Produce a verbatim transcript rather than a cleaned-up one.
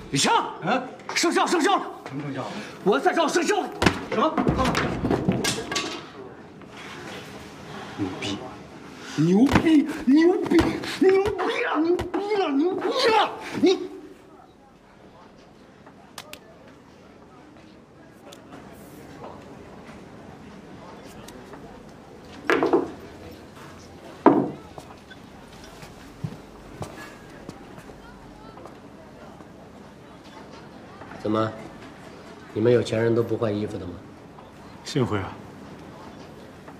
李强，嗯，生效，生效了。什么生效？我在这生效了。什么？牛逼！牛逼！牛逼！牛逼了！牛逼了！牛逼了！你。 怎么，你们有钱人都不换衣服的吗？ 幸会啊！